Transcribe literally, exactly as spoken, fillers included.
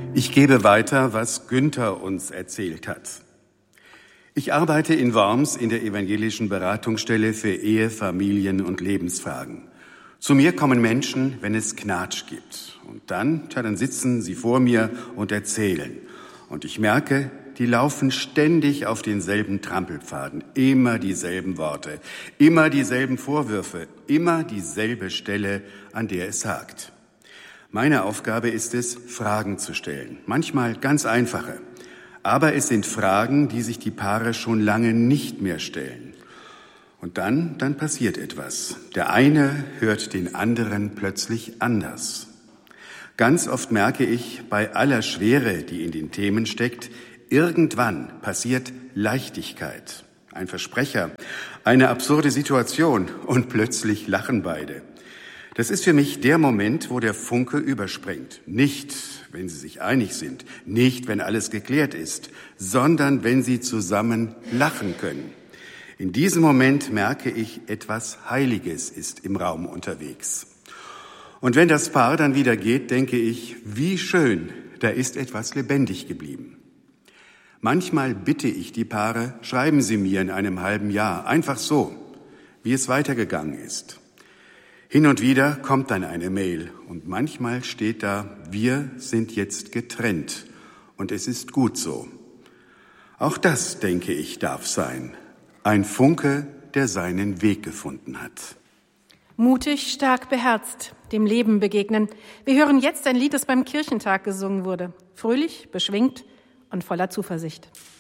Ich gebe weiter, was Günther uns erzählt hat. Ich arbeite in Worms in der evangelischen Beratungsstelle für Ehe, Familien und Lebensfragen. Zu mir kommen Menschen, wenn es Knatsch gibt. Und dann, tja, dann sitzen sie vor mir und erzählen. Und ich merke, die laufen ständig auf denselben Trampelpfaden. Immer dieselben Worte, immer dieselben Vorwürfe, immer dieselbe Stelle, an der es hakt. Meine Aufgabe ist es, Fragen zu stellen. Manchmal ganz einfache. Aber es sind Fragen, die sich die Paare schon lange nicht mehr stellen. Und dann, dann passiert etwas. Der eine hört den anderen plötzlich anders. Ganz oft merke ich, bei aller Schwere, die in den Themen steckt, irgendwann passiert Leichtigkeit. Ein Versprecher, eine absurde Situation und plötzlich lachen beide. Das ist für mich der Moment, wo der Funke überspringt. Nicht, wenn sie sich einig sind, nicht, wenn alles geklärt ist, sondern wenn sie zusammen lachen können. In diesem Moment merke ich, etwas Heiliges ist im Raum unterwegs. Und wenn das Paar dann wieder geht, denke ich, wie schön, da ist etwas lebendig geblieben. Manchmal bitte ich die Paare, schreiben Sie mir in einem halben Jahr, einfach so, wie es weitergegangen ist. Hin und wieder kommt dann eine Mail und manchmal steht da, wir sind jetzt getrennt und es ist gut so. Auch das, denke ich, darf sein. Ein Funke, der seinen Weg gefunden hat. Mutig, stark, beherzt, dem Leben begegnen. Wir hören jetzt ein Lied, das beim Kirchentag gesungen wurde. Fröhlich, beschwingt und voller Zuversicht.